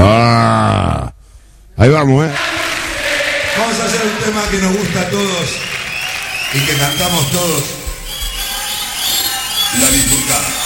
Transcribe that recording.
Ahí vamos, Vamos a hacer un tema que nos gusta a todos y que cantamos todos. La bifurcada.